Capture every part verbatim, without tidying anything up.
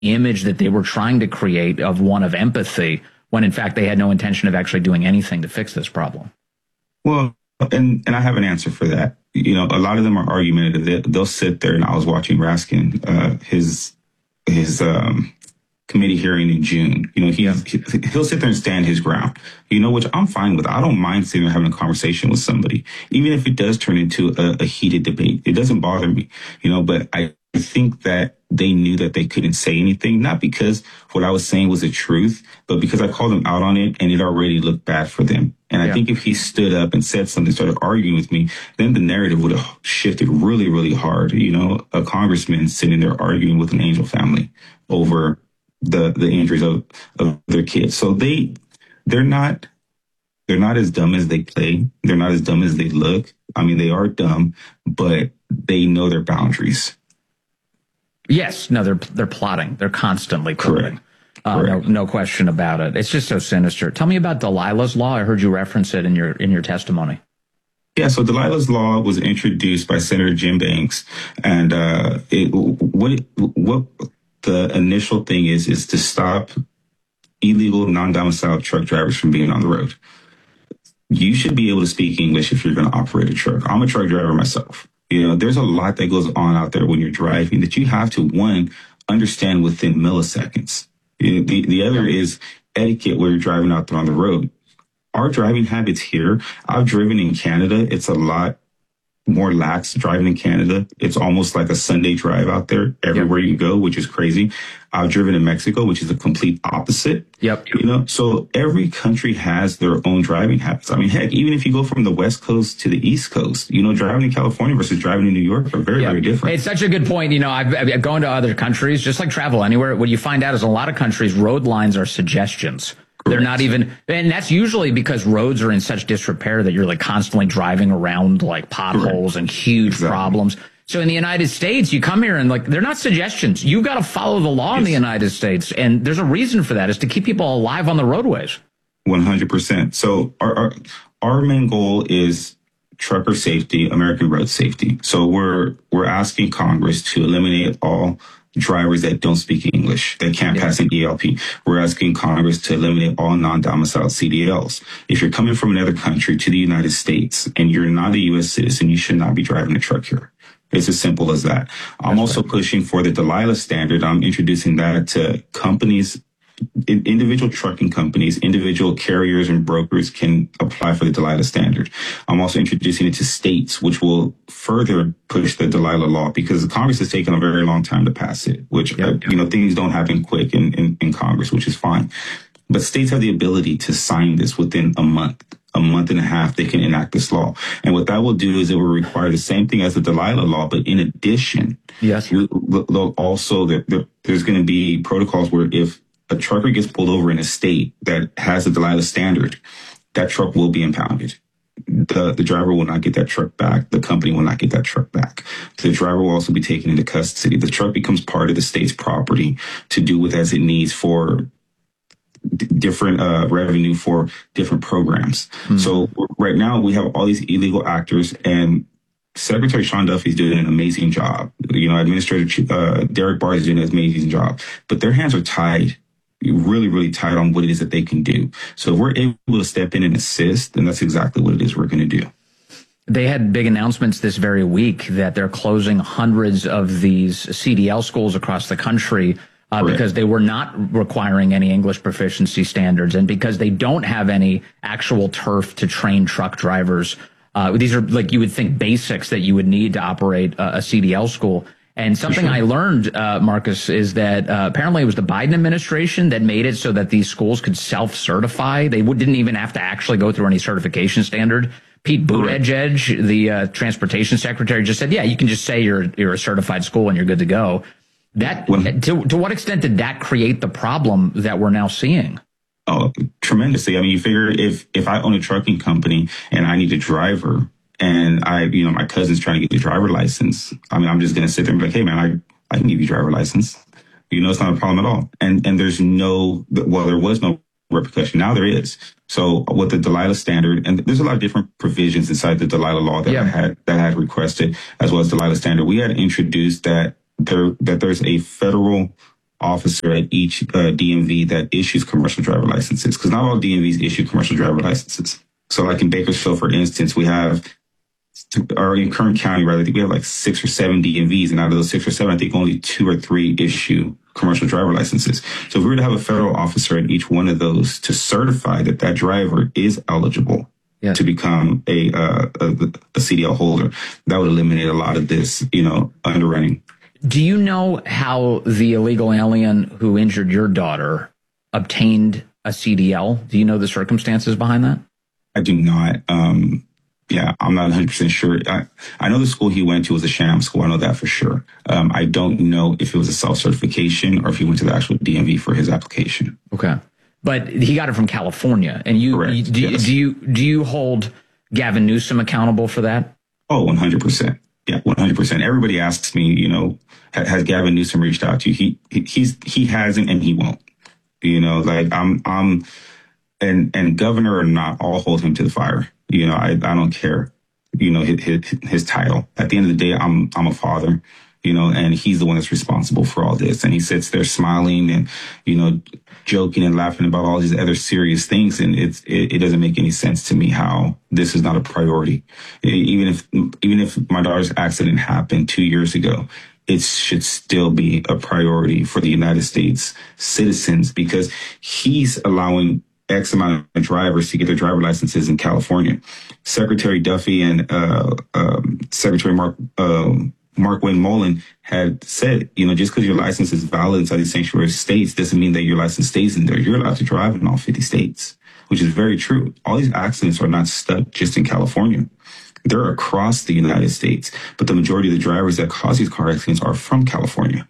image that they were trying to create of one of empathy, when in fact they had no intention of actually doing anything to fix this problem. Well, and, and I have an answer for that. You know, a lot of them are argumentative. They, they'll sit there, and I was watching Raskin, uh, his, his, um, committee hearing in June. You know, he, he he'll sit there and stand his ground, you know, which I'm fine with. I don't mind sitting there having a conversation with somebody, even if it does turn into a, a heated debate. It doesn't bother me, you know, but I think that they knew that they couldn't say anything, not because what I was saying was the truth, but because I called them out on it and it already looked bad for them. And yeah. I think if he stood up and said something, started arguing with me, then the narrative would have shifted really, really hard. You know, a congressman sitting there arguing with an Angel family over the the injuries of, of their kids. So they they're not they're not as dumb as they play. They're not as dumb as they look. I mean, they are dumb, but they know their boundaries. Yes, no, they're they're plotting. They're constantly plotting. Correct. Uh, no, no question about it. It's just so sinister. Tell me about Delilah's Law. I heard you reference it in your in your testimony. Yeah, so Delilah's Law was introduced by Senator Jim Banks, and uh, it, what what the initial thing is is to stop illegal non-domiciled truck drivers from being on the road. You should be able to speak English if you're going to operate a truck. I'm a truck driver myself. You know, there's a lot that goes on out there when you're driving that you have to, one, understand within milliseconds. The, the other is etiquette where you're driving out there on the road. Our driving habits here, I've driven in Canada. It's a lot more lax driving in Canada. It's almost like a Sunday drive out there everywhere yep. you go, which is crazy. I've driven in Mexico, which is the complete opposite. Yep. You know, so every country has their own driving habits. I mean, heck, even if you go from the West Coast to the East Coast, you know, driving in California versus driving in New York are very, yep. very different. It's such a good point. You know, I've, I've gone to other countries, just like travel anywhere. What you find out is a lot of countries, road lines are suggestions. They're not even, and that's usually because roads are in such disrepair that you're like constantly driving around like potholes and huge exactly. problems. So in the United States, you come here and like, they're not suggestions. You've got to follow the law yes. in the United States. And there's a reason for that, is to keep people alive on the roadways. one hundred percent. So our, our, our main goal is trucker safety, American road safety. So we're, we're asking Congress to eliminate all drivers that don't speak English, that can't yeah. pass an E L P. We're asking Congress to eliminate all non-domiciled C D Ls. If you're coming from another country to the United States and you're not a U S citizen, you should not be driving a truck here. It's as simple as that. I'm That's also right. pushing for the Delilah standard. I'm introducing that to companies, individual trucking companies, individual carriers and brokers can apply for the Delilah standard. I'm also introducing it to states, which will further push the Delilah Law, because Congress has taken a very long time to pass it, which, yep. uh, you know, things don't happen quick in, in, in Congress, which is fine. But states have the ability to sign this within a month. A month and a half, they can enact this law. And what that will do is it will require the same thing as the Delilah Law, but in addition, yes, they'll also, there, there, there's going to be protocols where if a trucker gets pulled over in a state that has the Delilah standard, that truck will be impounded. The, the driver will not get that truck back. The company will not get that truck back. The driver will also be taken into custody. The truck becomes part of the state's property to do with as it needs for d- different uh, revenue for different programs. Mm-hmm. So right now we have all these illegal actors, and Secretary Sean Duffy is doing an amazing job. You know, Administrator uh, Derek Barr is doing an amazing job, but their hands are tied. Really, really tight on what it is that they can do. So if we're able to step in and assist, then that's exactly what it is we're going to do. They had big announcements this very week that they're closing hundreds of these C D L schools across the country uh, because they were not requiring any English proficiency standards, and because they don't have any actual turf to train truck drivers. Uh, these are, like, you would think, basics that you would need to operate a, a C D L school. And something sure. I learned, uh, Marcus, is that uh, apparently it was the Biden administration that made it so that these schools could self-certify. They w- didn't even have to actually go through any certification standard. Pete Buttigieg, the uh, transportation secretary, just said, yeah, you can just say you're you're a certified school and you're good to go. That well, to, to what extent did that create the problem that we're now seeing? Oh, tremendously. I mean, you figure if if I own a trucking company and I need a driver, and I, you know, my cousin's trying to get a driver license, I mean, I'm just going to sit there and be like, hey, man, I, I can give you a driver license. You know, it's not a problem at all. And and there's no, well, there was no repercussion. Now there is. So with the Delilah standard, and there's a lot of different provisions inside the Delilah Law that yeah. I had, that I had requested, as well as Delilah standard. We had introduced that there, that there's a federal officer at each uh, D M V that issues commercial driver licenses, because not all D M Vs issue commercial driver licenses. So like in Bakersfield, for instance, we have, or in Kern County, rather, I think we have like six or seven D M Vs, and out of those six or seven, I think only two or three issue commercial driver licenses. So if we were to have a federal officer at each one of those to certify that that driver is eligible yeah. to become a, uh, a a C D L holder, that would eliminate a lot of this, you know, underrunning. Do you know how the illegal alien who injured your daughter obtained a C D L? Do you know the circumstances behind that? I do not. Um, Yeah, I'm not one hundred percent sure. I, I know the school he went to was a sham school. I know that for sure. Um, I don't know if it was a self-certification or if he went to the actual D M V for his application. Okay. But he got it from California. And you, you, do, yes. do you do you hold Gavin Newsom accountable for that? Oh, one hundred percent. Yeah, one hundred percent. Everybody asks me, you know, has Gavin Newsom reached out to you? He, he he's he hasn't and he won't. You know, like I'm I'm and and governor or not, I'll hold him to the fire. You know, I, I don't care, you know, his, his, his title. At the end of the day, I'm I'm a father, you know, and he's the one that's responsible for all this. And he sits there smiling and, you know, joking and laughing about all these other serious things. And it's it, it doesn't make any sense to me how this is not a priority. Even if even if my daughter's accident happened two years ago, it should still be a priority for the United States citizens, because he's allowing X amount of drivers to get their driver licenses in California. Secretary Duffy and uh, um, Secretary Mark uh, Mark Wayne Mullen had said, you know, just because your license is valid inside these sanctuary states doesn't mean that your license stays in there. You're allowed to drive in all fifty states, which is very true. All these accidents are not stuck just in California. They're across the United States, but the majority of the drivers that cause these car accidents are from California.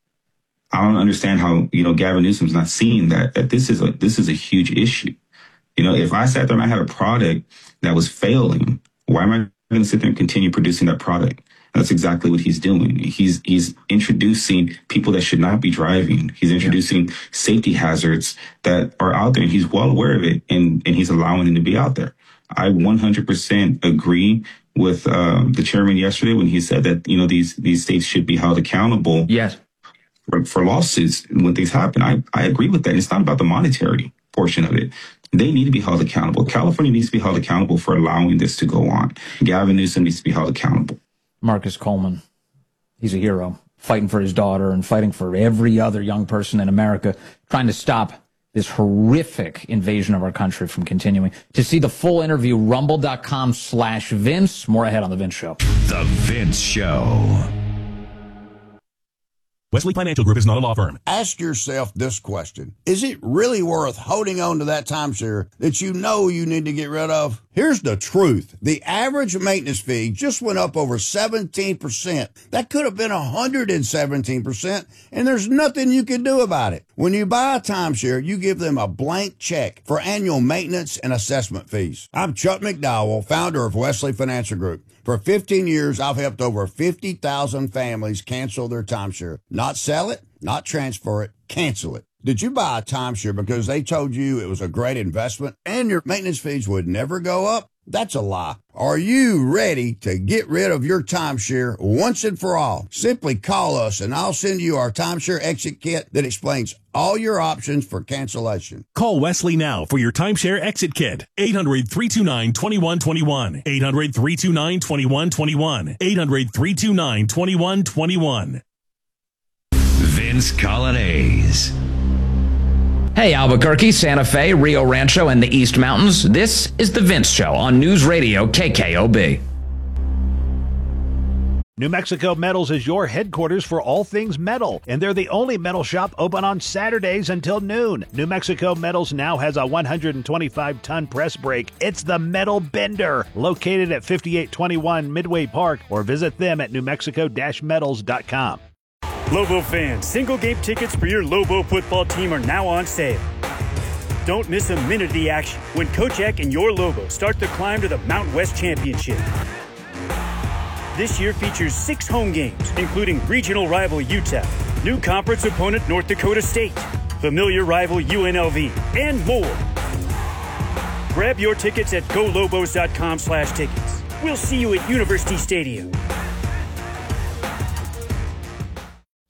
I don't understand how, you know, Gavin Newsom's not seeing that, that this is a, this is a huge issue. You know, if I sat there and I had a product that was failing, why am I going to sit there and continue producing that product? And that's exactly what he's doing. He's, he's introducing people that should not be driving. He's introducing safety hazards that are out there, and he's well aware of it, and, and he's allowing them to be out there. I one hundred percent agree with um, the chairman yesterday when he said that, you know, these, these states should be held accountable. Yes. For lawsuits when things happen. I, I agree with that. It's not about the monetary portion of it. They need to be held accountable. California needs to be held accountable for allowing this to go on. Gavin Newsom needs to be held accountable. Marcus Coleman, he's a hero, fighting for his daughter and fighting for every other young person in America, trying to stop this horrific invasion of our country from continuing. To see the full interview, rumble.com slash Vince. More ahead on The Vince Show. The Vince Show. Wesley Financial Group is not a law firm. Ask yourself this question. Is it really worth holding on to that timeshare that you know you need to get rid of? Here's the truth. The average maintenance fee just went up over seventeen percent. That could have been one hundred seventeen percent, and there's nothing you can do about it. When you buy a timeshare, you give them a blank check for annual maintenance and assessment fees. I'm Chuck McDowell, founder of Wesley Financial Group. For fifteen years, I've helped over fifty thousand families cancel their timeshare. Not sell it, not transfer it, cancel it. Did you buy a timeshare because they told you it was a great investment and your maintenance fees would never go up? That's a lie. Are you ready to get rid of your timeshare once and for all? Simply call us and I'll send you our timeshare exit kit that explains all your options for cancellation. Call Wesley now for your timeshare exit kit. eight hundred, three two nine, two one two one. eight hundred, three two nine, two one two one. eight hundred, three two nine, two one two one. Vince Colonnese. Hey, Albuquerque, Santa Fe, Rio Rancho, and the East Mountains. This is The Vince Show on News Radio K K O B. New Mexico Metals is your headquarters for all things metal, and they're the only metal shop open on Saturdays until noon. New Mexico Metals now has a one hundred twenty-five ton press brake. It's the Metal Bender, located at fifty-eight twenty-one Midway Park, or visit them at new mexico dash metals dot com. Lobo fans, single-game tickets for your Lobo football team are now on sale. Don't miss a minute of the action when Coach Eck and your Lobos start the climb to the Mountain West Championship. This year features six home games, including regional rival U T E P, new conference opponent North Dakota State, familiar rival U N L V, and more. Grab your tickets at go lobos dot com slash tickets. We'll see you at University Stadium.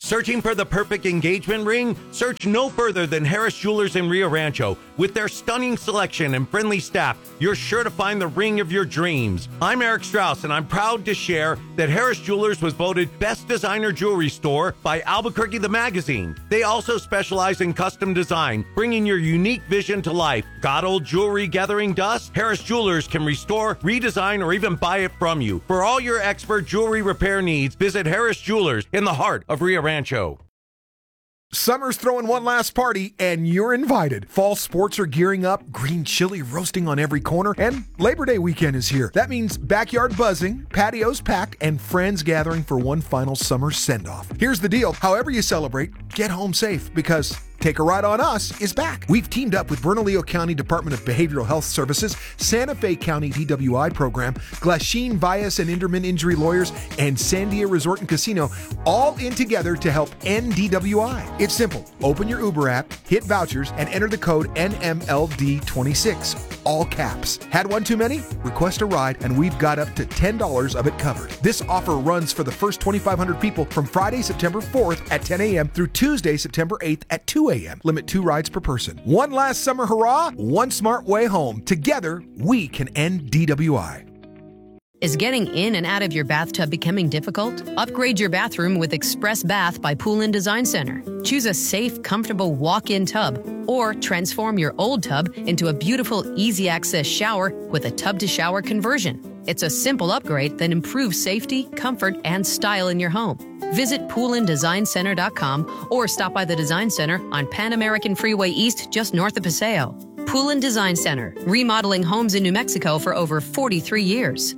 Searching for the perfect engagement ring? Search no further than Harris Jewelers in Rio Rancho. With their stunning selection and friendly staff, you're sure to find the ring of your dreams. I'm Eric Strauss, and I'm proud to share that Harris Jewelers was voted Best Designer Jewelry Store by Albuquerque the Magazine. They also specialize in custom design, bringing your unique vision to life. Got old jewelry gathering dust? Harris Jewelers can restore, redesign, or even buy it from you. For all your expert jewelry repair needs, visit Harris Jewelers in the heart of Rio Rancho. Summer's throwing one last party, and you're invited. Fall sports are gearing up, green chili roasting on every corner, and Labor Day weekend is here. That means backyard buzzing, patios packed, and friends gathering for one final summer send-off. Here's the deal. However you celebrate, get home safe, because Take a Ride on Us is back. We've teamed up with Bernalillo County Department of Behavioral Health Services, Santa Fe County D W I program, Glasheen Bias and Inderman Injury Lawyers, and Sandia Resort and Casino, all in together to help end D W I. It's simple. Open your Uber app, hit vouchers, and enter the code N M L D twenty-six. All caps. Had one too many? Request a ride, and we've got up to ten dollars of it covered. This offer runs for the first twenty-five hundred people from Friday, September fourth at ten a.m. through Tuesday, September eighth at two a.m. Limit two rides per person. One last summer hurrah, one smart way home. Together, we can end D W I. Is getting in and out of your bathtub becoming difficult? Upgrade your bathroom with Express Bath by Poolin Design Center. Choose a safe, comfortable walk-in tub, or transform your old tub into a beautiful, easy-access shower with a tub-to-shower conversion. It's a simple upgrade that improves safety, comfort, and style in your home. Visit poolin design center dot com or stop by the Design Center on Pan American Freeway East, just north of Paseo. Poolin Design Center, remodeling homes in New Mexico for over forty-three years.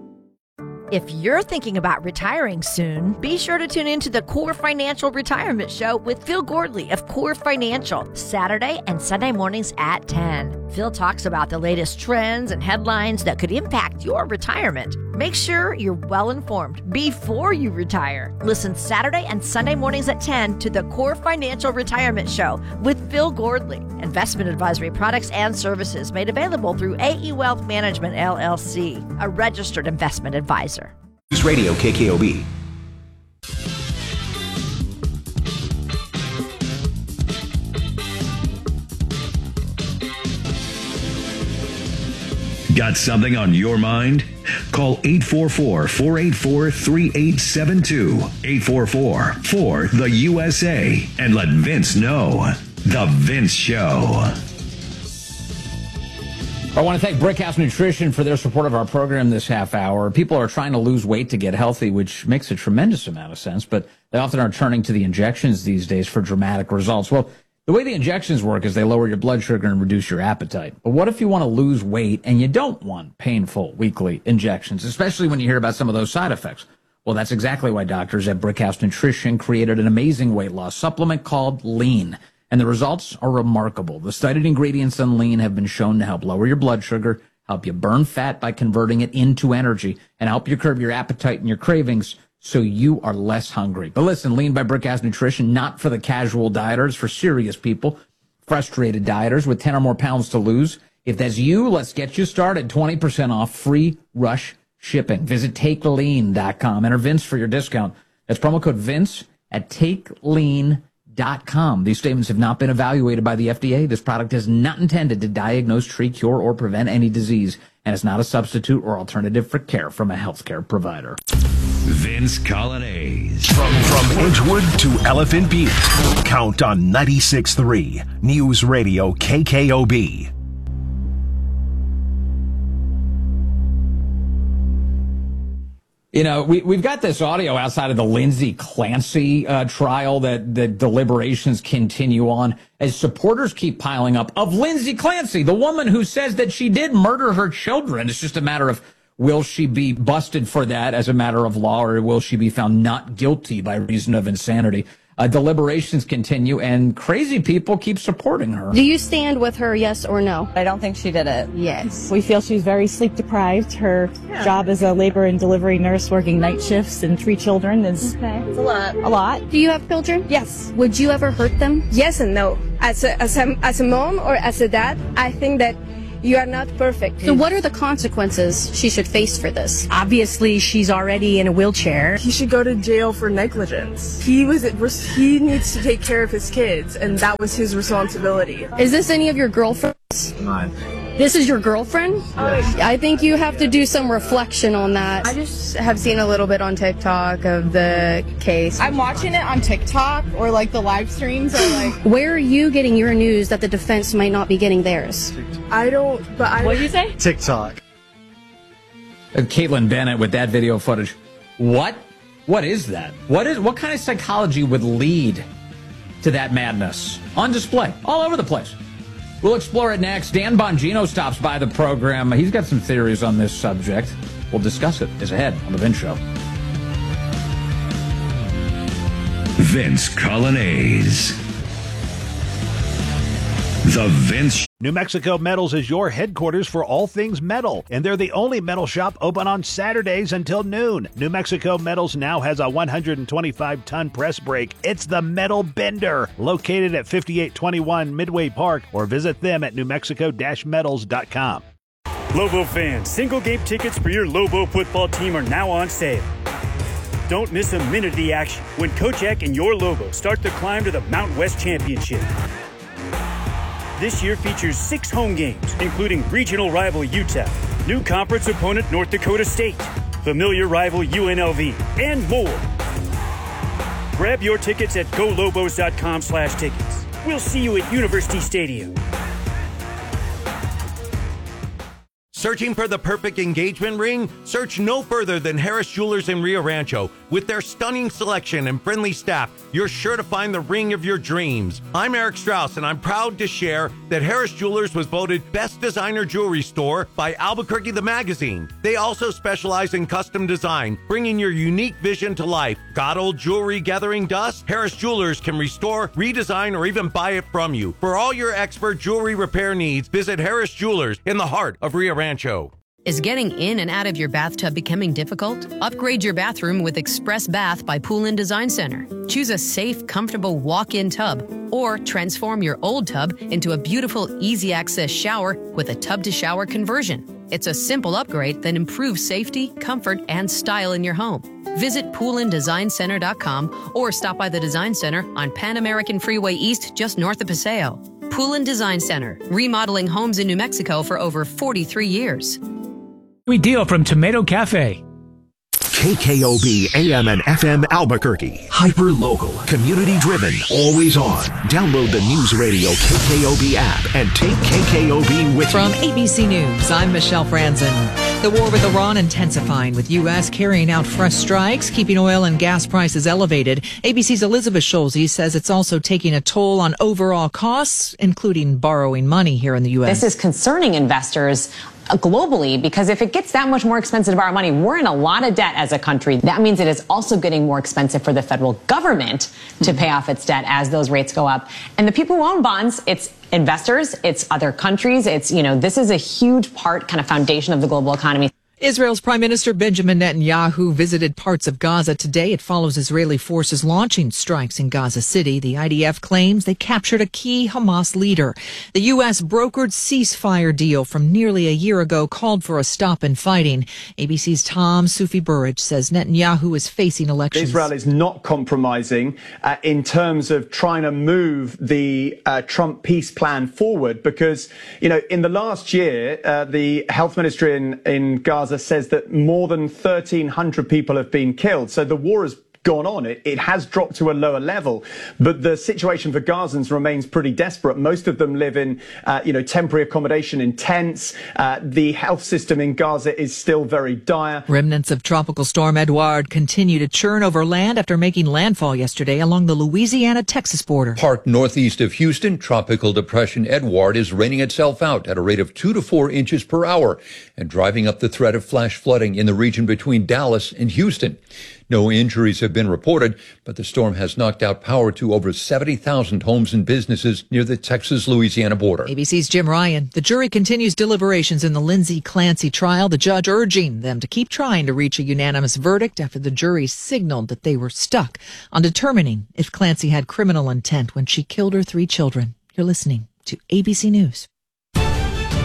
If you're thinking about retiring soon, be sure to tune into the Core Financial Retirement Show with Phil Gordley of Core Financial, Saturday and Sunday mornings at ten. Phil talks about the latest trends and headlines that could impact your retirement. Make sure you're well informed before you retire. Listen Saturday and Sunday mornings at ten to the Core Financial Retirement Show with Phil Gordley. Investment advisory products and services made available through A E Wealth Management, L L C, a registered investment advisor. News Radio K K O B. Got something on your mind? Call eight four four, four eight four, three eight seven two, eight four four, four the U S A, and let Vince know. The Vince Show. I want to thank Brickhouse Nutrition for their support of our program this half hour. People are trying to lose weight to get healthy, which makes a tremendous amount of sense, but they often are turning to the injections these days for dramatic results. Well, the way the injections work is they lower your blood sugar and reduce your appetite. But what if you want to lose weight and you don't want painful weekly injections, especially when you hear about some of those side effects? Well, that's exactly why doctors at Brickhouse Nutrition created an amazing weight loss supplement called Lean. And the results are remarkable. The studied ingredients in Lean have been shown to help lower your blood sugar, help you burn fat by converting it into energy, and help you curb your appetite and your cravings so you are less hungry. But listen, Lean by Brickhouse Nutrition, not for the casual dieters, for serious people, frustrated dieters with ten or more pounds to lose. If that's you, let's get you started. twenty percent off free rush shipping. Visit take lean dot com. Enter Vince for your discount. That's promo code Vince at take lean dot com. These statements have not been evaluated by the F D A. This product is not intended to diagnose, treat, cure, or prevent any disease, and is not a substitute or alternative for care from a healthcare provider. Vince Colonnese. From, from Edgewood to Elephant Butte, count on ninety-six point three News Radio K K O B. You know, we, we've got this audio outside of the Lindsay Clancy uh, trial that the deliberations continue on as supporters keep piling up of Lindsay Clancy, the woman who says that she did murder her children. It's just a matter of, will she be busted for that as a matter of law, or will she be found not guilty by reason of insanity? Uh, deliberations continue, and crazy people keep supporting her. Do you stand with her, yes or no? I don't think she did it. Yes. We feel she's very sleep deprived. Her yeah. job as a labor and delivery nurse, working night shifts and three children is okay. It's a lot. A lot. Do you have children? Yes. Would you ever hurt them? Yes and no. As a, as a, as a mom or as a dad, I think that You are not perfect. So what are the consequences she should face for this? Obviously, she's already in a wheelchair. He should go to jail for negligence. He was he needs to take care of his kids, and that was his responsibility. Is this any of your girlfriends? Mine. This is your girlfriend? Yes. I think you have to do some reflection on that. I just have seen a little bit on TikTok of the case. I'm watching it on TikTok or like the live streams or like. Where are you getting your news that the defense might not be getting theirs? I don't, but I. What did you say? TikTok. Uh, Caitlin Bennett with that video footage. What? What is that? What is? What kind of psychology would lead to that madness? On display all over the place. We'll explore it next. Dan Bongino stops by the program. He's got some theories on this subject. We'll discuss it as ahead on The Vince Show. Vince Colonnese. The Vince New Mexico Metals is your headquarters for all things metal, and they're the only metal shop open on Saturdays until noon. New Mexico Metals now has a one hundred twenty-five ton press brake. It's the Metal Bender, located at fifty-eight twenty-one Midway Park, or visit them at new mexico dash metals dot com. Lobo fans, single game tickets for your Lobo football team are now on sale. Don't miss a minute of the action when Coach Eck and your Lobo start the climb to the Mountain West Championship. This year features six home games, including regional rival U T E P, new conference opponent North Dakota State, familiar rival U N L V, and more. Grab your tickets at go lobos dot com slash tickets. We'll see you at University Stadium. Searching for the perfect engagement ring? Search no further than Harris Jewelers in Rio Rancho. With their stunning selection and friendly staff, you're sure to find the ring of your dreams. I'm Eric Strauss, and I'm proud to share that Harris Jewelers was voted Best Designer Jewelry Store by Albuquerque the Magazine. They also specialize in custom design, bringing your unique vision to life. Got old jewelry gathering dust? Harris Jewelers can restore, redesign, or even buy it from you. For all your expert jewelry repair needs, visit Harris Jewelers in the heart of Rio Rancho. Is getting in and out of your bathtub becoming difficult? Upgrade your bathroom with Express Bath by Pool and Design Center. Choose a safe, comfortable walk-in tub, or transform your old tub into a beautiful, easy-access shower with a tub-to-shower conversion. It's a simple upgrade that improves safety, comfort, and style in your home. Visit pool and design center dot com or stop by the Design Center on Pan American Freeway East, just north of Paseo. Pool and Design Center, remodeling homes in New Mexico for over forty-three years. We deal from Tomato Cafe. K K O B A M and F M Albuquerque. Hyper local, community driven, always on. Download the News Radio K K O B app and take K K O B with From you. A B C News, I'm Michelle Franzen. The war with Iran intensifying, with U S carrying out fresh strikes, keeping oil and gas prices elevated. A B C's Elizabeth Schulze says it's also taking a toll on overall costs, including borrowing money here in the U S. This is concerning investors globally, because if it gets that much more expensive to borrow money, we're in a lot of debt as a country. That means it is also getting more expensive for the federal government to pay off its debt as those rates go up. And the people who own bonds, it's investors, it's other countries, it's, you know, this is a huge part, kind of foundation of the global economy. Israel's Prime Minister Benjamin Netanyahu visited parts of Gaza today. It follows Israeli forces launching strikes in Gaza City. The I D F claims they captured a key Hamas leader. The U S brokered ceasefire deal from nearly a year ago called for a stop in fighting. A B C's Tom Sufi Burridge says Netanyahu is facing elections. Israel is not compromising uh, in terms of trying to move the uh, Trump peace plan forward, because, you know, in the last year, uh, the health ministry in, in Gaza says that more than thirteen hundred people have been killed. So the war has gone on. It, it has dropped to a lower level, but the situation for Gazans remains pretty desperate. Most of them live in, uh, you know, temporary accommodation in tents. Uh, the health system in Gaza is still very dire. Remnants of Tropical Storm Edouard continue to churn over land after making landfall yesterday along the Louisiana-Texas border. Parked northeast of Houston, Tropical Depression Edouard is raining itself out at a rate of two to four inches per hour and driving up the threat of flash flooding in the region between Dallas and Houston. No injuries have been reported, but the storm has knocked out power to over seventy thousand homes and businesses near the Texas-Louisiana border. A B C's Jim Ryan. The jury continues deliberations in the Lindsay Clancy trial, the judge urging them to keep trying to reach a unanimous verdict after the jury signaled that they were stuck on determining if Clancy had criminal intent when she killed her three children. You're listening to A B C News.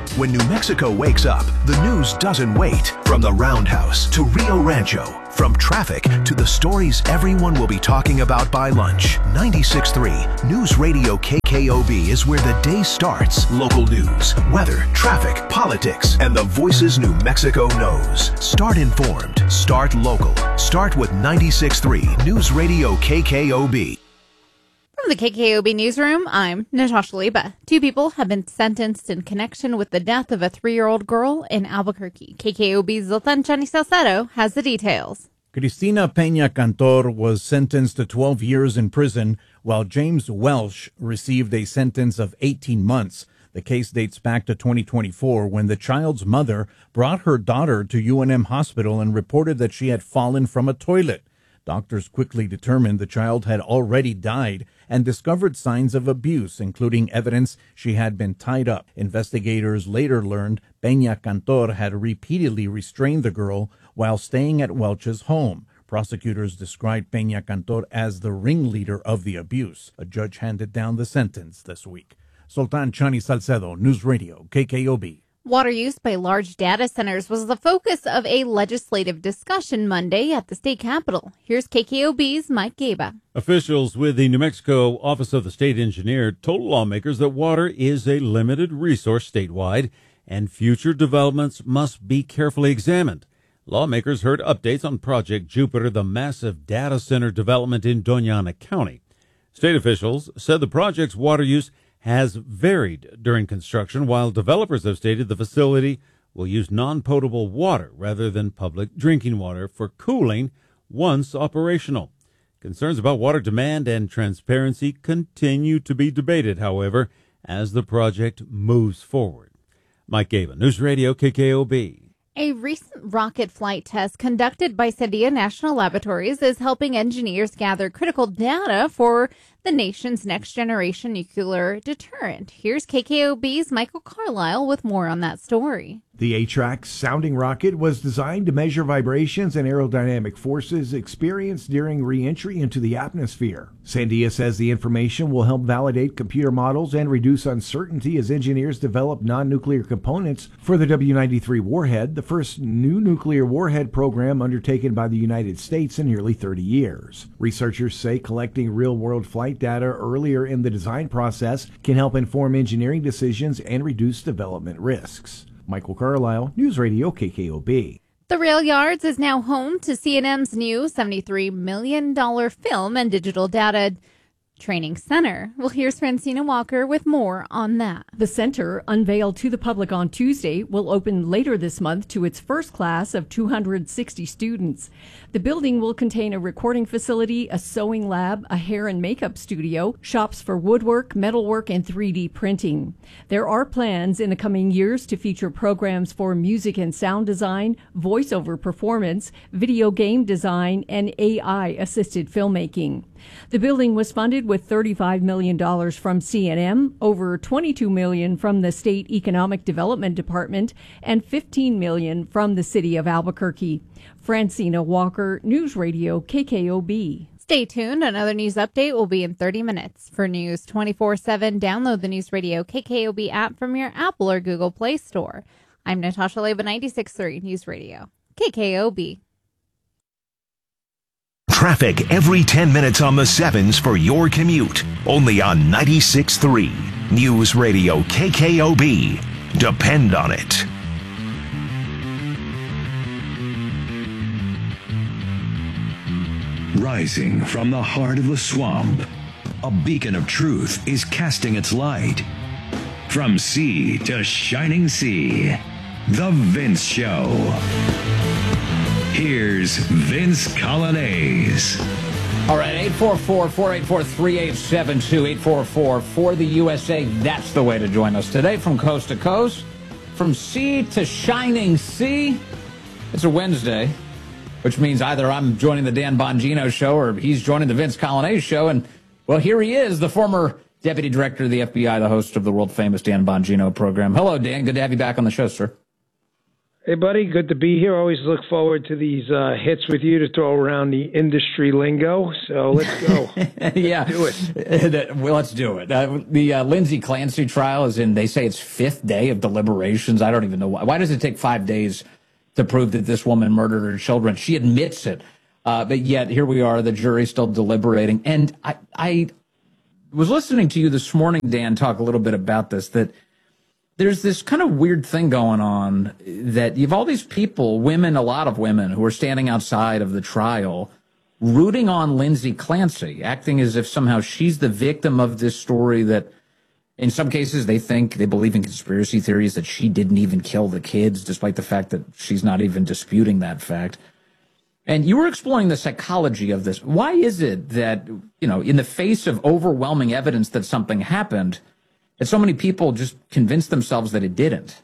When New Mexico wakes up, the news doesn't wait. From the Roundhouse to Rio Rancho, from traffic to the stories everyone will be talking about by lunch. ninety-six point three News Radio K K O B is where the day starts. Local news, weather, traffic, politics, and the voices New Mexico knows. Start informed. Start local. Start with ninety-six point three News Radio K K O B. From the K K O B Newsroom, I'm Natasha Leba. Two people have been sentenced in connection with the death of a three-year-old girl in Albuquerque. K K O B's Zoltan Chani Salcedo has the details. Cristina Peña Cantor was sentenced to twelve years in prison, while James Welsh received a sentence of eighteen months. The case dates back to twenty twenty-four, when the child's mother brought her daughter to U N M Hospital and reported that she had fallen from a toilet. Doctors quickly determined the child had already died and discovered signs of abuse, including evidence she had been tied up. Investigators later learned Peña Cantor had repeatedly restrained the girl while staying at Welch's home. Prosecutors described Peña Cantor as the ringleader of the abuse. A judge handed down the sentence this week. Sultan Chani Salcedo, News Radio, K K O B. Water use by large data centers was the focus of a legislative discussion Monday at the state capitol. Here's K K O B's Mike Gaba. Officials with the New Mexico Office of the State Engineer told lawmakers that water is a limited resource statewide and future developments must be carefully examined. Lawmakers heard updates on Project Jupiter, the massive data center development in Doñana County. State officials said the project's water use has varied during construction, while developers have stated the facility will use non-potable water rather than public drinking water for cooling once operational. Concerns about water demand and transparency continue to be debated, however, as the project moves forward. Mike Gaba, News Radio K K O B. A recent rocket flight test conducted by Sandia National Laboratories is helping engineers gather critical data for the nation's next generation nuclear deterrent. Here's K K O B's Michael Carlisle with more on that story. The A-TRACS sounding rocket was designed to measure vibrations and aerodynamic forces experienced during re-entry into the atmosphere. Sandia says the information will help validate computer models and reduce uncertainty as engineers develop non-nuclear components for the W ninety-three warhead, the first new nuclear warhead program undertaken by the United States in nearly thirty years. Researchers say collecting real-world flight data earlier in the design process can help inform engineering decisions and reduce development risks. Michael Carlisle, News Radio K K O B. The Rail Yards is now home to C N M's new seventy-three million dollars film and digital data training center. Well, here's Francina Walker with more on that. The center, unveiled to the public on Tuesday, will open later this month to its first class of two hundred sixty students. The building will contain a recording facility, a sewing lab, a hair and makeup studio, shops for woodwork, metalwork, and three D printing. There are plans in the coming years to feature programs for music and sound design, voiceover performance, video game design, and A I-assisted filmmaking. The building was funded with thirty-five million dollars from C N M, over twenty-two million dollars from the State Economic Development Department, and fifteen million dollars from the City of Albuquerque. Francina Walker, News Radio K K O B. Stay tuned. Another news update will be in thirty minutes. For News twenty-four seven, download the News Radio K K O B app from your Apple or Google Play Store. I'm Natasha Leba, ninety-six point three News Radio K K O B. Traffic every ten minutes on the sevens for your commute. Only on ninety-six point three News Radio K K O B. Depend on it. Rising from the heart of the swamp, a beacon of truth is casting its light. From sea to shining sea, The Vince Show. Here's Vince Coglianese. All right, eight four four, four eight four, three eight seven two, eight four four for the U S A. That's the way to join us today from coast to coast, from sea to shining sea. It's a Wednesday, which means either I'm joining the Dan Bongino show or he's joining the Vince Coglianese show. And, well, here he is, the former deputy director of the F B I, the host of the world-famous Dan Bongino program. Hello, Dan. Good to have you back on the show, sir. Hey, buddy. Good to be here. Always look forward to these uh, hits with you to throw around the industry lingo. So let's go. yeah. Let's do it. well, let's do it. Uh, the uh, Lindsay Clancy trial is in, they say it's fifth day of deliberations. I don't even know why. Why does it take five days to prove that this woman murdered her children? She admits it. Uh, but yet here we are, the jury's still deliberating. And I, I was listening to you this morning, Dan, talk a little bit about this, that there's this kind of weird thing going on that you have all these people, women, a lot of women, who are standing outside of the trial rooting on Lindsay Clancy, acting as if somehow she's the victim of this story that in some cases they think, they believe in conspiracy theories that she didn't even kill the kids, despite the fact that she's not even disputing that fact. And you were exploring the psychology of this. Why is it that, you know, in the face of overwhelming evidence that something happened, that so many people just convince themselves that it didn't?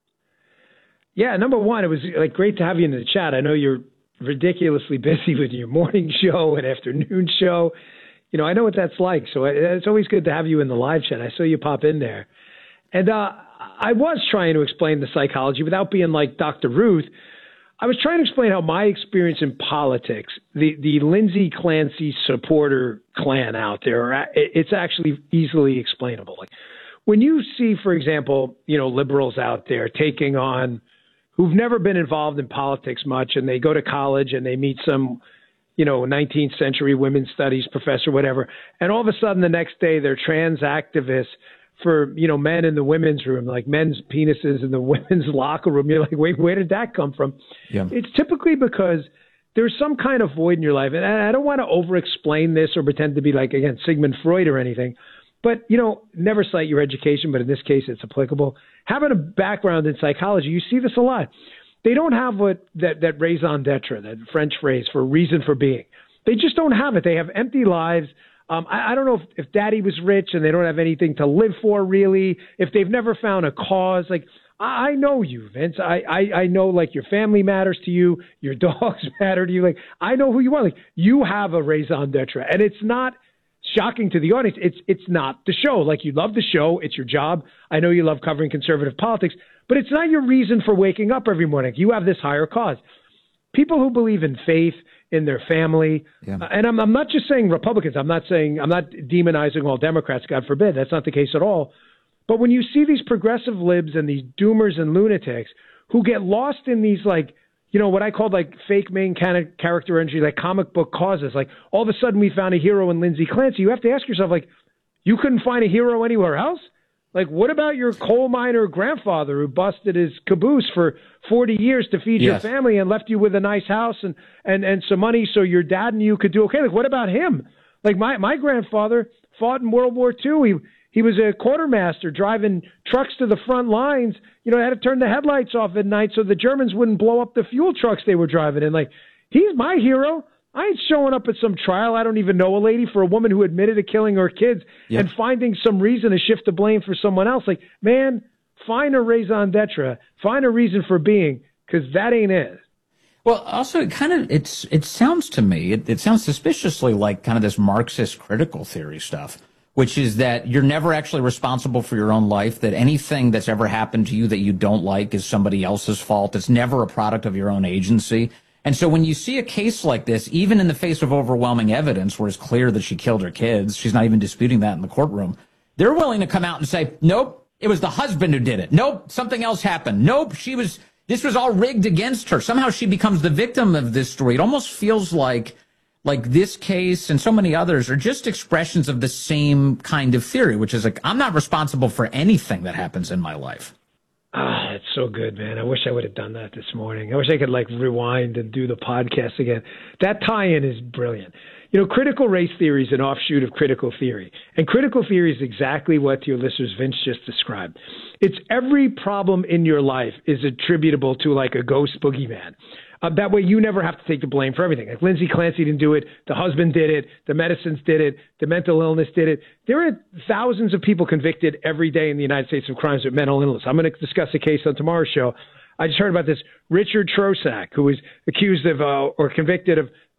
Yeah, number one, it was like great to have you in the chat. I know you're ridiculously busy with your morning show and afternoon show. You know, I know what that's like. So it's always good to have you in the live chat. I saw you pop in there. And uh, I was trying to explain the psychology without being like Doctor Ruth. I was trying to explain how my experience in politics, the, the Lindsay Clancy supporter clan out there, it's actually easily explainable. Like, when you see, for example, you know, liberals out there taking on who've never been involved in politics much, and they go to college and they meet some, you know, nineteenth century women's studies professor, whatever, and all of a sudden the next day they're trans activists for, you know, men in the women's room, like men's penises in the women's locker room. You're like, wait, where did that come from? Yeah. It's typically because there's some kind of void in your life. And I don't want to over-explain this or pretend to be like, again, Sigmund Freud or anything. But, you know, never cite your education, but in this case, it's applicable. Having a background in psychology, you see this a lot. They don't have what that, that raison d'etre, that French phrase for reason for being. They just don't have it. They have empty lives. Um, I, I don't know if, if daddy was rich and they don't have anything to live for, really, if they've never found a cause. Like, I, I know you, Vince. I, I, I know, like, your family matters to you. Your dogs matter to you. Like, I know who you are. Like, you have a raison d'etre. And it's not shocking to the audience. It's it's not the show. Like, you love the show. It's your job. I know you love covering conservative politics. But it's not your reason for waking up every morning. You have this higher cause. People who believe in faith, in their family, yeah. uh, and I'm, I'm not just saying Republicans. I'm not saying, I'm not demonizing all Democrats, God forbid. That's not the case at all. But when you see these progressive libs and these doomers and lunatics who get lost in these, like, you know, what I call like fake main character entry, like comic book causes, like all of a sudden we found a hero in Lindsay Clancy. You have to ask yourself, like, you couldn't find a hero anywhere else? Like, what about your coal miner grandfather who busted his caboose for forty years to feed yes. your family and left you with a nice house and, and, and some money so your dad and you could do okay? Like, what about him? Like, my, my grandfather fought in World War Two. He, he was a quartermaster driving trucks to the front lines. You know, they had to turn the headlights off at night so the Germans wouldn't blow up the fuel trucks they were driving in. Like, he's my hero. I ain't showing up at some trial. I don't even know a lady for a woman who admitted to killing her kids yep. and finding some reason to shift the blame for someone else. Like, man, find a raison d'etre, find a reason for being, because that ain't it. Well, also, it kind of, it's, it sounds to me, it, it sounds suspiciously like kind of this Marxist critical theory stuff, which is that you're never actually responsible for your own life, that anything that's ever happened to you that you don't like is somebody else's fault. It's never a product of your own agency. And so when you see a case like this, even in the face of overwhelming evidence where it's clear that she killed her kids, she's not even disputing that in the courtroom, they're willing to come out and say, nope, it was the husband who did it. Nope, something else happened. Nope, she was, this was all rigged against her. Somehow she becomes the victim of this story. It almost feels like, like this case and so many others are just expressions of the same kind of theory, which is like, I'm not responsible for anything that happens in my life. Ah, it's so good, man. I wish I would have done that this morning. I wish I could like rewind and do the podcast again. That tie-in is brilliant. You know, critical race theory is an offshoot of critical theory. And critical theory is exactly what your listeners Vince just described. It's every problem in your life is attributable to like a ghost boogeyman. Uh, that way you never have to take the blame for everything. Like Lindsay Clancy didn't do it. The husband did it. The medicines did it. The mental illness did it. There are thousands of people convicted every day in the United States of crimes with mental illness. I'm going to discuss a case on tomorrow's show. I just heard about this Richard Trosak, who was accused of uh, or convicted of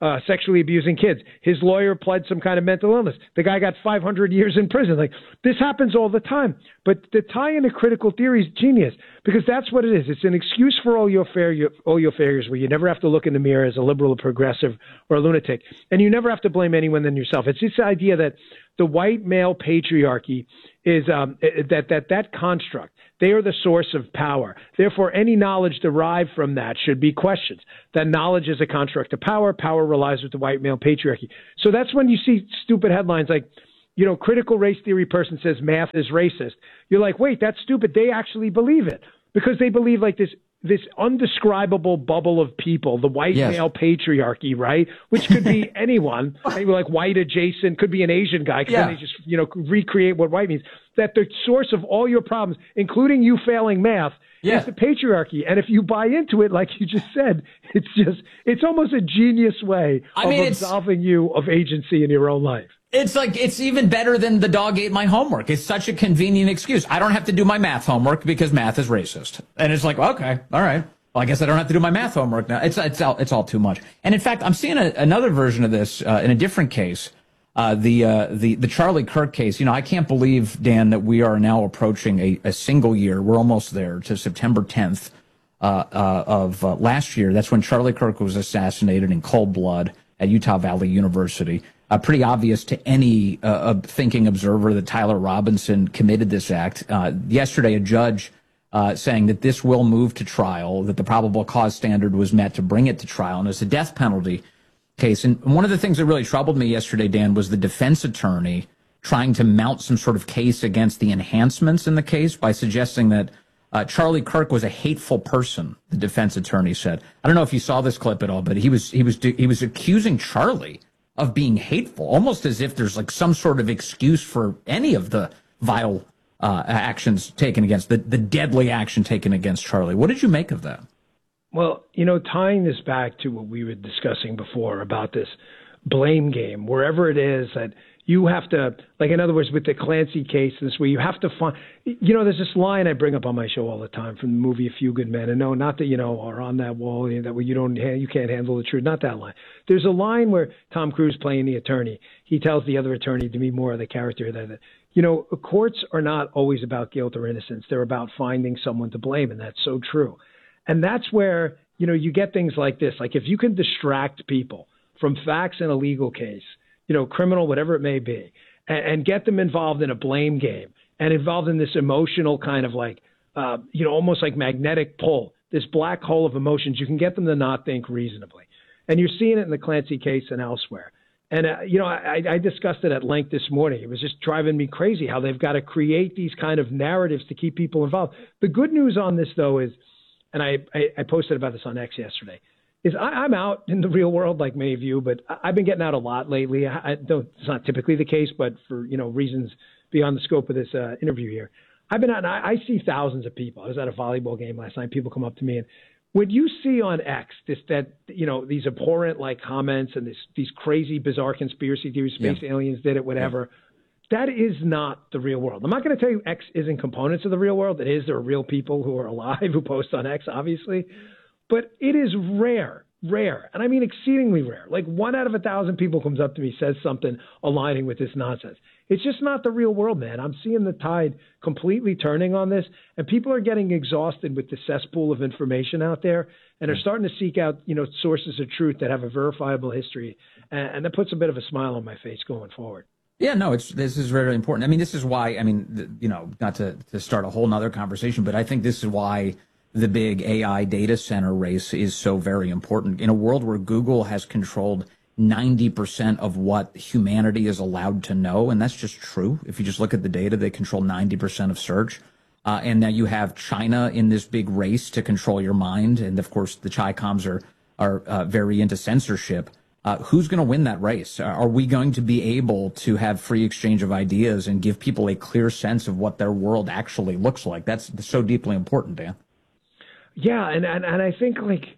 uh, sexually abusing kids. His lawyer pled some kind of mental illness. The guy got five hundred years in prison. Like, this happens all the time. But the tie into critical theory is genius, because that's what it is. It's an excuse for all your failure, all your failures, where you never have to look in the mirror as a liberal, a progressive, or a lunatic, and you never have to blame anyone than yourself. It's this idea that the white male patriarchy is um, that that that construct. They are the source of power. Therefore, any knowledge derived from that should be questioned. That knowledge is a construct of power. Power relies with the white male patriarchy. So that's when you see stupid headlines like, you know, critical race theory person says math is racist. You're like, wait, that's stupid. They actually believe it, because they believe like this this undescribable bubble of people, the white yes. male patriarchy, right? Which could be anyone, maybe like white adjacent, could be an Asian guy, because yeah. then they just, you know, recreate what white means. That the source of all your problems, including you failing math, yeah. is the patriarchy. And if you buy into it, like you just said, it's just, it's almost a genius way I of mean, absolving you of agency in your own life. It's like, it's even better than the dog ate my homework. It's such a convenient excuse. I don't have to do my math homework because math is racist. And it's like, okay, all right. Well, I guess I don't have to do my math homework now. It's, it's all, it's all too much. And in fact, I'm seeing a, another version of this, uh, in a different case. Uh, the, uh, the, the Charlie Kirk case. You know, I can't believe, Dan, that we are now approaching a, a single year. We're almost there to September tenth, uh, uh, of uh, last year. That's when Charlie Kirk was assassinated in cold blood at Utah Valley University. Uh, pretty obvious to any uh, thinking observer that Tyler Robinson committed this act. Uh, yesterday, a judge uh, saying that this will move to trial, that the probable cause standard was met to bring it to trial, and it's a death penalty case. And one of the things that really troubled me yesterday, Dan, was the defense attorney trying to mount some sort of case against the enhancements in the case by suggesting that uh, Charlie Kirk was a hateful person, the defense attorney said. I don't know if you saw this clip at all, but he was he was he was accusing Charlie of being hateful, almost as if there's like some sort of excuse for any of the vile uh, actions taken against, the, the deadly action taken against Charlie. What did you make of that? Well, you know, tying this back to what we were discussing before about this blame game, wherever it is that you have to, like in other words, with the Clancy case, this where you have to find, you know, there's this line I bring up on my show all the time from the movie A Few Good Men, and no, not that, you know, are on that wall, you know, that you don't, you can't handle the truth, not that line. There's a line where Tom Cruise playing the attorney, he tells the other attorney, to me more of the character that, you know, courts are not always about guilt or innocence. They're about finding someone to blame, and that's so true. And that's where, you know, you get things like this. Like if you can distract people from facts in a legal case, you know, criminal, whatever it may be, and, and get them involved in a blame game and involved in this emotional kind of like, uh, you know, almost like magnetic pull, this black hole of emotions, you can get them to not think reasonably. And you're seeing it in the Clancy case and elsewhere. And, uh, you know, I, I discussed it at length this morning. It was just driving me crazy how they've got to create these kind of narratives to keep people involved. The good news on this, though, is, and I, I, I posted about this on X yesterday, is I, I'm out in the real world like many of you, but I've been getting out a lot lately. I, I don't, it's not typically the case, but for, you know, reasons beyond the scope of this uh, interview here, I've been out and I, I see thousands of people. I was at a volleyball game last night. People come up to me, and when you see on X this, that, you know, these abhorrent like comments and this, these crazy, bizarre conspiracy theories, space yeah. aliens did it, whatever, yeah. that is not the real world. I'm not going to tell you X isn't components of the real world. It is. There are real people who are alive who post on X, obviously. But it is rare, rare, and I mean exceedingly rare. Like one out of a thousand people comes up to me, says something aligning with this nonsense. It's just not the real world, man. I'm seeing the tide completely turning on this, and people are getting exhausted with the cesspool of information out there, and are starting to seek out, you know, sources of truth that have a verifiable history, and, and that puts a bit of a smile on my face going forward. Yeah, no, it's this is very important. I mean, this is why, I mean, the, you know, not to, to start a whole nother conversation, but I think this is why the big A I data center race is so very important. In a world where Google has controlled ninety percent of what humanity is allowed to know, and that's just true. If you just look at the data, they control ninety percent of search. Uh, and now you have China in this big race to control your mind. And, of course, the Chi-Coms are, are uh, very into censorship. Uh, who's going to win that race? Are we going to be able to have free exchange of ideas and give people a clear sense of what their world actually looks like? That's so deeply important, Dan. Yeah, and, and, and I think, like,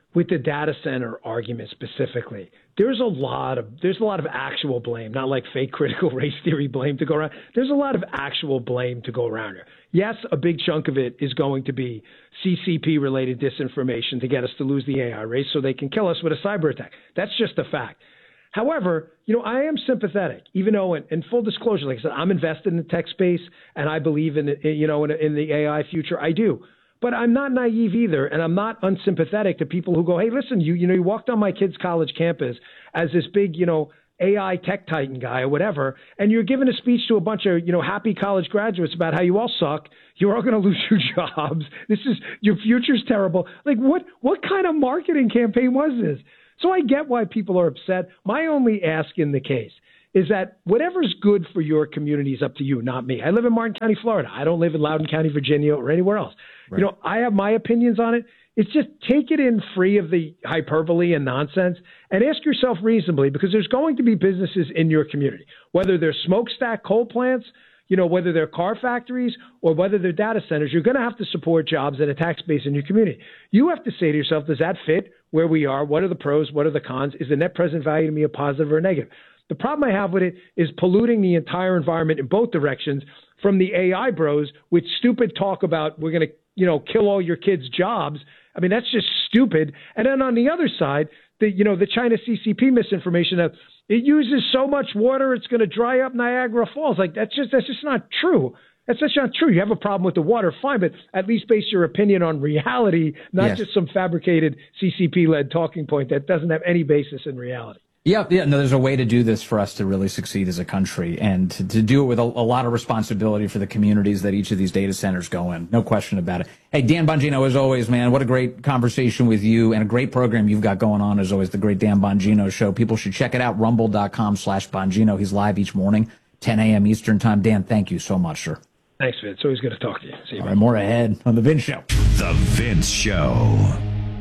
with the data center argument specifically, there's a lot of there's a lot of actual blame, not like fake critical race theory blame to go around. There's a lot of actual blame to go around here. Yes, a big chunk of it is going to be C C P-related disinformation to get us to lose the A I race so they can kill us with a cyber attack. That's just a fact. However, you know, I am sympathetic, even though, in, in full disclosure, like I said, I'm invested in the tech space and I believe in, you know, in, in the A I future. I do. But I'm not naive either, and I'm not unsympathetic to people who go, hey, listen, you you know, you walked on my kid's college campus as this big, you know, A I tech titan guy or whatever, and you're giving a speech to a bunch of, you know, happy college graduates about how you all suck, you're all going to lose your jobs, this is, your future's terrible. Like, what what kind of marketing campaign was this? So I get why people are upset. My only ask in the case is that whatever's good for your community is up to you, not me. I live in Martin County, Florida. I don't live in Loudoun County, Virginia, or anywhere else. Right. You know, I have my opinions on it. It's just take it in free of the hyperbole and nonsense and ask yourself reasonably, because there's going to be businesses in your community, whether they're smokestack coal plants, you know, whether they're car factories or whether they're data centers, you're going to have to support jobs and a tax base in your community. You have to say to yourself, does that fit where we are? What are the pros? What are the cons? Is the net present value to me a positive or a negative? The problem I have with it is polluting the entire environment in both directions, from the A I bros with stupid talk about we're going to, you know, kill all your kids' jobs. I mean, that's just stupid. And then on the other side, the, you know, the China C C P misinformation that it uses so much water, it's going to dry up Niagara Falls. Like, that's just, that's just not true. That's just not true. You have a problem with the water, fine, but at least base your opinion on reality, not yes. just some fabricated C C P-led talking point that doesn't have any basis in reality. Yeah, yeah, no, there's a way to do this for us to really succeed as a country, and to, to do it with a, a lot of responsibility for the communities that each of these data centers go in. No question about it. Hey, Dan Bongino, as always, man, what a great conversation with you and a great program you've got going on, as always, the Great Dan Bongino Show. People should check it out, rumble.com slash Bongino. He's live each morning, ten a.m. Eastern Time. Dan, thank you so much, sir. Thanks, Vince. Always good to talk to you. See you. All right, more ahead on The Vince Show. The Vince Show.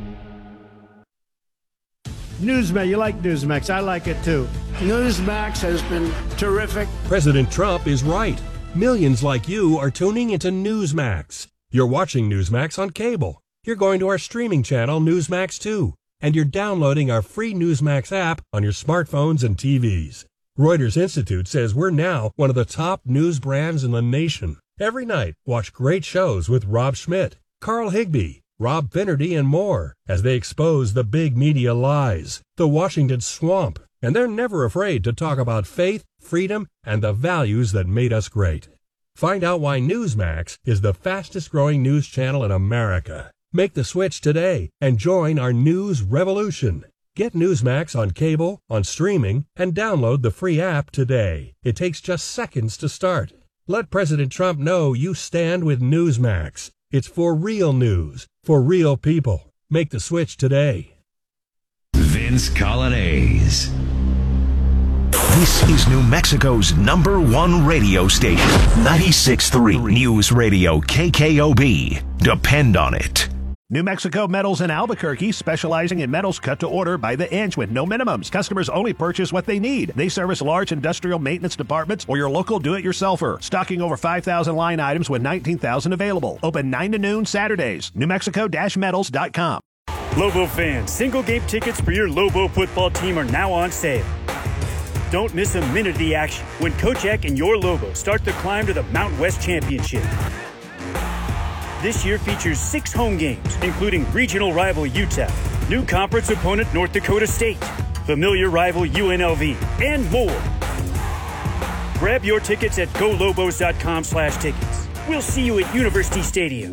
Newsmax, you like Newsmax. I like it too. Newsmax has been terrific. President Trump is right. Millions like you are tuning into Newsmax. You're watching Newsmax on cable. You're going to our streaming channel, Newsmax two. And you're downloading our free Newsmax app on your smartphones and T Vs. Reuters Institute says we're now one of the top news brands in the nation. Every night, watch great shows with Rob Schmidt, Carl Higbie, Rob Finnerty, and more as they expose the big media lies, the Washington swamp, and they're never afraid to talk about faith, freedom, and the values that made us great. Find out why Newsmax is the fastest growing news channel in America. Make the switch today and join our news revolution. Get Newsmax on cable, on streaming, and download the free app today. It takes just seconds to start. Let President Trump know you stand with Newsmax. It's for real news, for real people. Make the switch today. Vince Colonnese. This is New Mexico's number one radio station, ninety-six point three News Radio K K O B. Depend on it. New Mexico Metals in Albuquerque, specializing in metals cut to order by the inch with no minimums. Customers only purchase what they need. They service large industrial maintenance departments or your local do-it-yourselfer. Stocking over five thousand line items with nineteen thousand available. Open nine to noon Saturdays. New Mexico metals dot com. Lobo fans, single game tickets for your Lobo football team are now on sale. Don't miss a minute of the action when Coach Eck and your Lobo start the climb to the Mountain West Championship. This year features six home games, including regional rival U T E P, new conference opponent North Dakota State, familiar rival U N L V, and more. Grab your tickets at go lobos dot com slash tickets. We'll see you at University Stadium.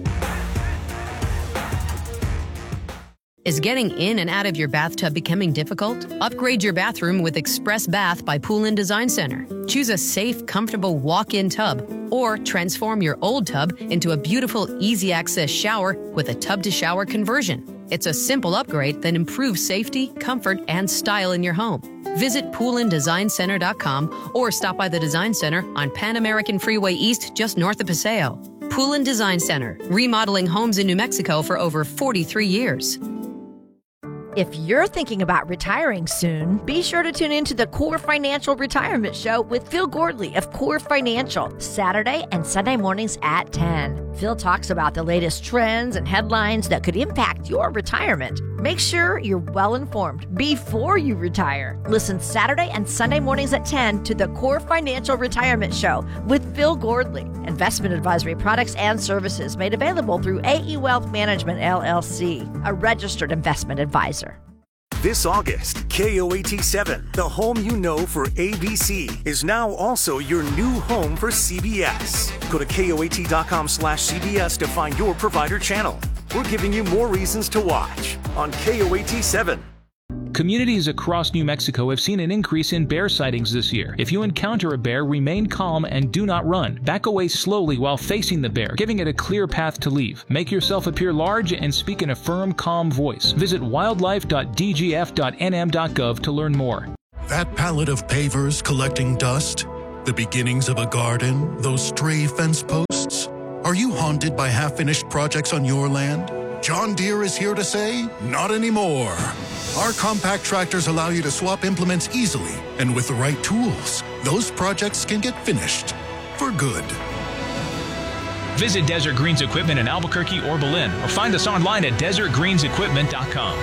Is getting in and out of your bathtub becoming difficult? Upgrade your bathroom with Express Bath by Pool and Design Center. Choose a safe, comfortable walk-in tub, or transform your old tub into a beautiful, easy-access shower with a tub-to-shower conversion. It's a simple upgrade that improves safety, comfort, and style in your home. Visit pool and design center dot com or stop by the Design Center on Pan American Freeway East, just north of Paseo. Pool and Design Center, remodeling homes in New Mexico for over forty-three years. If you're thinking about retiring soon, be sure to tune in to the Core Financial Retirement Show with Phil Gordley of Core Financial, Saturday and Sunday mornings at ten. Phil talks about the latest trends and headlines that could impact your retirement. Make sure you're well informed before you retire. Listen Saturday and Sunday mornings at ten to the Core Financial Retirement Show with Phil Gordley. Investment advisory products and services made available through A E Wealth Management, L L C, a registered investment advisor. This August, K O A T seven, the home you know for A B C, is now also your new home for C B S. Go to K O A T dot com slash C B S to find your provider channel. We're giving you more reasons to watch on K O A T seven. Communities across New Mexico have seen an increase in bear sightings this year. If you encounter a bear, remain calm and do not run. Back away slowly while facing the bear, giving it a clear path to leave. Make yourself appear large and speak in a firm, calm voice. Visit wildlife dot d g f dot n m dot gov to learn more. That pallet of pavers collecting dust, the beginnings of a garden, those stray fence posts. Are you haunted by half-finished projects on your land? John Deere is here to say, not anymore. Our compact tractors allow you to swap implements easily, and with the right tools, those projects can get finished for good. Visit Desert Greens Equipment in Albuquerque or Belen, or find us online at desert greens equipment dot com.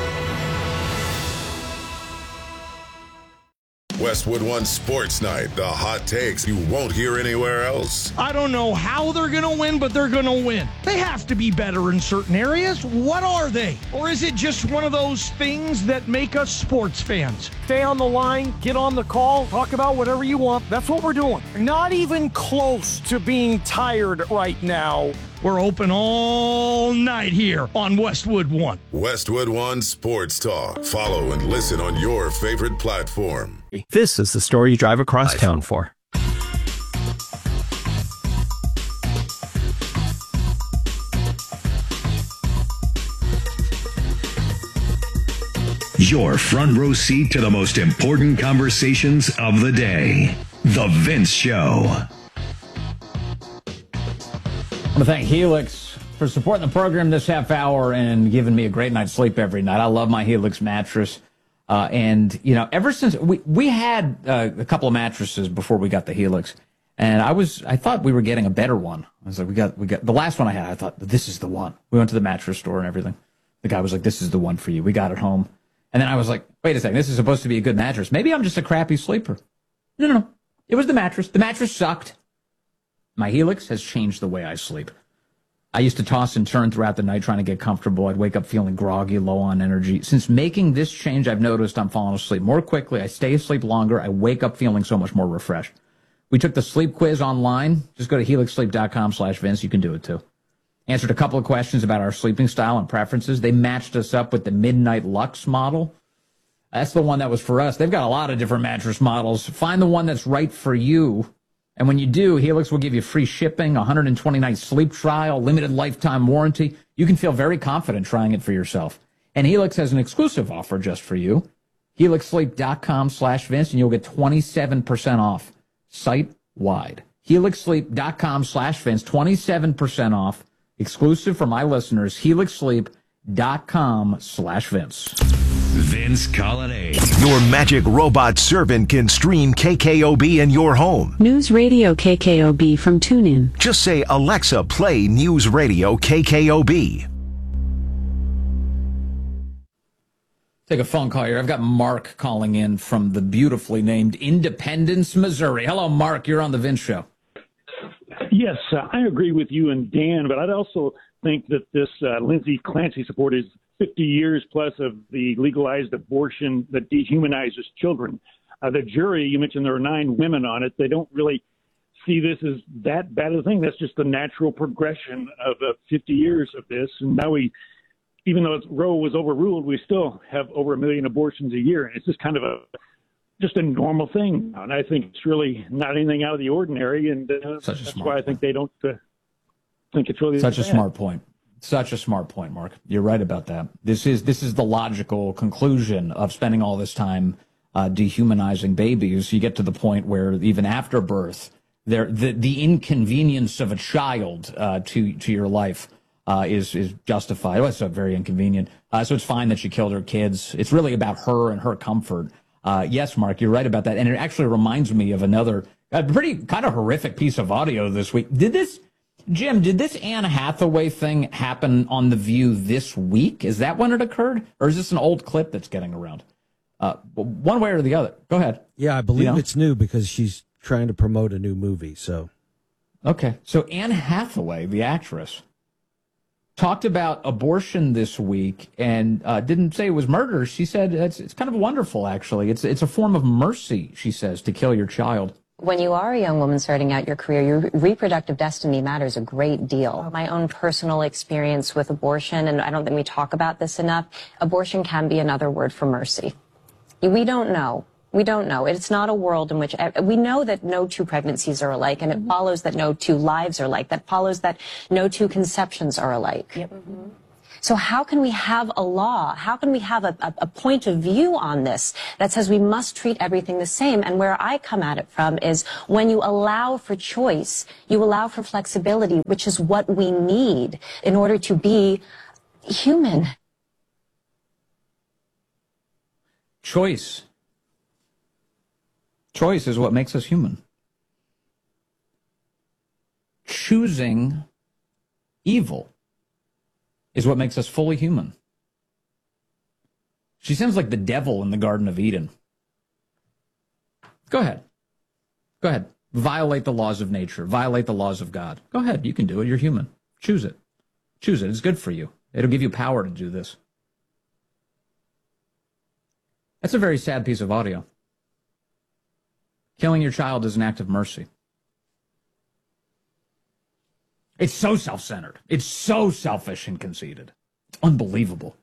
Westwood One Sports Night, the hot takes you won't hear anywhere else. I don't know how they're going to win, but they're going to win. They have to be better in certain areas. What are they? Or is it just one of those things that make us sports fans? Stay on the line, get on the call, talk about whatever you want. That's what we're doing. Not even close to being tired right now. We're open all night here on Westwood One. Westwood One Sports Talk. Follow and listen on your favorite platform. This is the story you drive across town for. Your front row seat to the most important conversations of the day. The Vince Show. I want to thank Helix for supporting the program this half hour and giving me a great night's sleep every night. I love my Helix mattress. Uh, and, you know, ever since we, we had uh, a couple of mattresses before we got the Helix, and I was, I thought we were getting a better one. I was like, we got, we got the last one I had. I thought, this is the one. We went to the mattress store and everything. The guy was like, this is the one for you. We got it home. And then I was like, wait a second, this is supposed to be a good mattress. Maybe I'm just a crappy sleeper. No, no, no. It was the mattress. The mattress sucked. My Helix has changed the way I sleep. I used to toss and turn throughout the night trying to get comfortable. I'd wake up feeling groggy, low on energy. Since making this change, I've noticed I'm falling asleep more quickly. I stay asleep longer. I wake up feeling so much more refreshed. We took the sleep quiz online. Just go to helix sleep dot com slash Vince. You can do it too. Answered a couple of questions about our sleeping style and preferences. They matched us up with the Midnight Lux model. That's the one that was for us. They've got a lot of different mattress models. Find the one that's right for you. And when you do, Helix will give you free shipping, one hundred twenty night sleep trial, limited lifetime warranty. You can feel very confident trying it for yourself. And Helix has an exclusive offer just for you. helix sleep dot com slash Vince, and you'll get twenty-seven percent off site-wide. helix sleep dot com slash Vince, twenty-seven percent off, exclusive for my listeners, helix sleep dot com slash Vince. Vince Colonnade. Your magic robot servant can stream K K O B in your home. News Radio K K O B from TuneIn. Just say, Alexa, play News Radio K K O B. Take a phone call here. I've got Mark calling in from the beautifully named Independence, Missouri. Hello, Mark. You're on the Vince Show. Yes, uh, I agree with you and Dan, but I'd also think that this uh, Lindsay Clancy support is fifty years plus of the legalized abortion that dehumanizes children. Uh, the jury, you mentioned there are nine women on it. They don't really see this as that bad of a thing. That's just the natural progression of uh, fifty years of this. And now we, even though Roe was overruled, we still have over a million abortions a year. And it's just kind of a, just a normal thing. And I think it's really not anything out of the ordinary. And uh, that's why I think they don't uh, think it's really such a bad. smart point. Such a smart point, Mark. You're right about that. This is this is the logical conclusion of spending all this time uh, dehumanizing babies. You get to the point where even after birth, there the the inconvenience of a child uh, to to your life uh, is is justified. Well, it's uh, very inconvenient. Uh, so it's fine that she killed her kids. It's really about her and her comfort. Uh, yes, Mark, you're right about that. And it actually reminds me of another uh, pretty kind of horrific piece of audio this week. Did this? Jim, did this Anne Hathaway thing happen on The View this week? Is that when it occurred? Or is this an old clip that's getting around? Uh, one way or the other. Go ahead. Yeah, I believe you know? it's new because she's trying to promote a new movie. So, okay. So Anne Hathaway, the actress, talked about abortion this week and uh, didn't say it was murder. She said it's, it's kind of wonderful, actually. It's, it's a form of mercy, she says, to kill your child. When you are a young woman starting out your career, your reproductive destiny matters a great deal. My own personal experience with abortion, and I don't think we talk about this enough, abortion can be another word for mercy. We don't know. We don't know. It's not a world in which we know that no two pregnancies are alike, and it follows that no two lives are alike. That follows that no two conceptions are alike. Yep. Mm-hmm. So how can we have a law? How can we have a, a, a point of view on this that says we must treat everything the same? And where I come at it from is when you allow for choice, you allow for flexibility, which is what we need in order to be human. Choice. Choice is what makes us human. Choosing evil is what makes us fully human. She sounds like the devil in the Garden of Eden. Go ahead. Go ahead. Violate the laws of nature. Violate the laws of God. Go ahead. You can do it. You're human. Choose it. Choose it. It's good for you. It'll give you power to do this. That's a very sad piece of audio. Killing your child is an act of mercy. It's so self-centered. It's so selfish and conceited. It's unbelievable.